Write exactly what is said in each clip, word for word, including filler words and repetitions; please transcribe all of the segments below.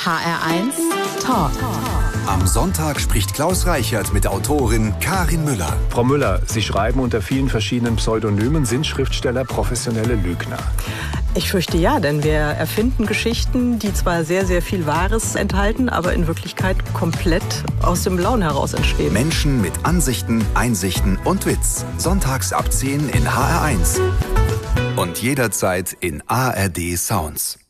H R eins Talk. Am Sonntag spricht Klaus Reichert mit Autorin Karin Müller. Frau Müller, Sie schreiben unter vielen verschiedenen Pseudonymen, sind Schriftsteller professionelle Lügner? Ich fürchte ja, denn wir erfinden Geschichten, die zwar sehr, sehr viel Wahres enthalten, aber in Wirklichkeit komplett aus dem Blauen heraus entstehen. Menschen mit Ansichten, Einsichten und Witz. Sonntags ab zehn in H R eins. Und jederzeit in A R D Sounds.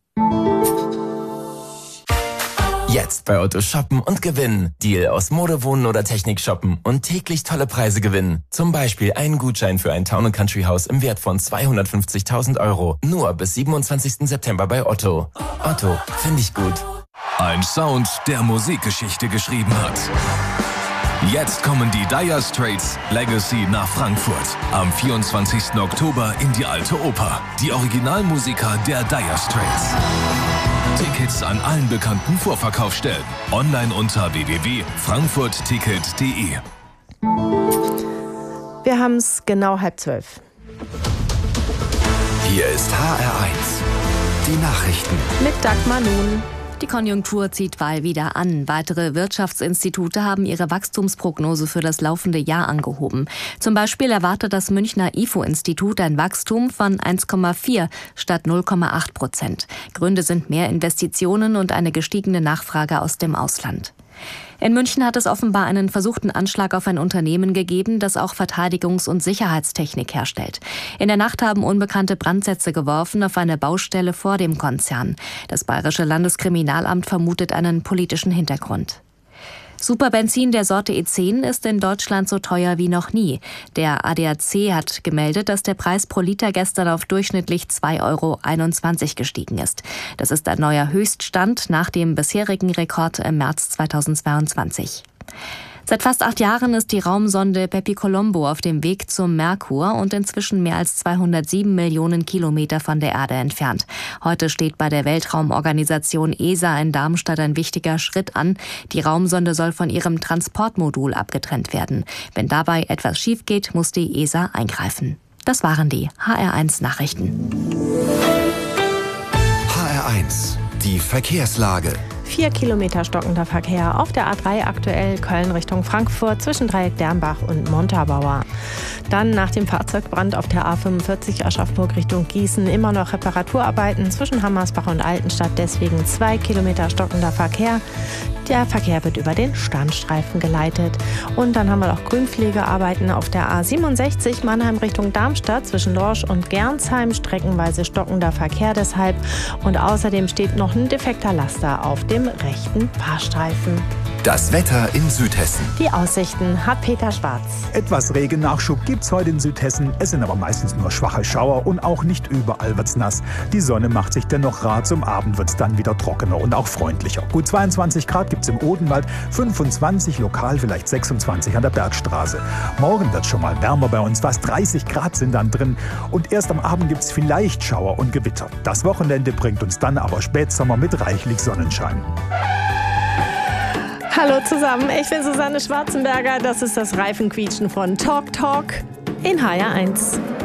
Jetzt bei Otto shoppen und gewinnen. Deal aus Mode, Wohnen oder Technik shoppen und täglich tolle Preise gewinnen. Zum Beispiel einen Gutschein für ein Town and Country Haus im Wert von zweihundertfünfzigtausend Euro. Nur bis siebenundzwanzigsten September bei Otto. Otto, finde ich gut. Ein Sound, der Musikgeschichte geschrieben hat. Jetzt kommen die Dire Straits Legacy nach Frankfurt. Am vierundzwanzigsten Oktober in die Alte Oper. Die Originalmusiker der Dire Straits. Tickets an allen bekannten Vorverkaufsstellen. Online unter w w w punkt frankfurt ticket punkt d e. Wir haben es genau halb zwölf. Hier ist H R eins. Die Nachrichten. Mit Dagmar Nun. Die Konjunktur zieht bald wieder an. Weitere Wirtschaftsinstitute haben ihre Wachstumsprognose für das laufende Jahr angehoben. Zum Beispiel erwartet das Münchner I F O-Institut ein Wachstum von eins Komma vier statt null Komma acht Prozent. Gründe sind mehr Investitionen und eine gestiegene Nachfrage aus dem Ausland. In München hat es offenbar einen versuchten Anschlag auf ein Unternehmen gegeben, das auch Verteidigungs- und Sicherheitstechnik herstellt. In der Nacht haben Unbekannte Brandsätze geworfen auf eine Baustelle vor dem Konzern. Das Bayerische Landeskriminalamt vermutet einen politischen Hintergrund. Superbenzin der Sorte E zehn ist in Deutschland so teuer wie noch nie. Der A D A C hat gemeldet, dass der Preis pro Liter gestern auf durchschnittlich zwei Euro einundzwanzig gestiegen ist. Das ist ein neuer Höchststand nach dem bisherigen Rekord im März zweitausendzweiundzwanzig. Seit fast acht Jahren ist die Raumsonde Bepicolombo auf dem Weg zum Merkur und inzwischen mehr als zweihundertsieben Millionen Kilometer von der Erde entfernt. Heute steht bei der Weltraumorganisation E S A in Darmstadt ein wichtiger Schritt an. Die Raumsonde soll von ihrem Transportmodul abgetrennt werden. Wenn dabei etwas schief geht, muss die E S A eingreifen. Das waren die H R eins Nachrichten. H R eins. Die Verkehrslage. Vier Kilometer stockender Verkehr auf der A drei aktuell Köln Richtung Frankfurt zwischen Dreieck Dernbach und Montabaur. Dann nach dem Fahrzeugbrand auf der A fünfundvierzig Aschaffenburg Richtung Gießen immer noch Reparaturarbeiten zwischen Hammersbach und Altenstadt. Deswegen zwei Kilometer stockender Verkehr. Der Verkehr wird über den Standstreifen geleitet. Und dann haben wir noch Grünpflegearbeiten auf der A siebenundsechzig Mannheim Richtung Darmstadt zwischen Dorsch und Gernsheim. Streckenweise stockender Verkehr deshalb. Und außerdem steht noch ein defekter Laster auf dem rechten Fahrstreifen. Das Wetter in Südhessen. Die Aussichten hat Peter Schwarz. Etwas Regennachschub gibt's heute in Südhessen. Es sind aber meistens nur schwache Schauer und auch nicht überall wird's nass. Die Sonne macht sich dennoch rar. Zum Abend wird's dann wieder trockener und auch freundlicher. Gut zweiundzwanzig Grad gibt's im Odenwald, fünfundzwanzig lokal, vielleicht sechsundzwanzig an der Bergstraße. Morgen wird's schon mal wärmer bei uns. Fast dreißig Grad sind dann drin. Und erst am Abend gibt's vielleicht Schauer und Gewitter. Das Wochenende bringt uns dann aber Spätsommer mit reichlich Sonnenschein. Hallo zusammen, ich bin Susanne Schwarzenberger. Das ist das Reifenquietschen von Talk Talk in H R eins.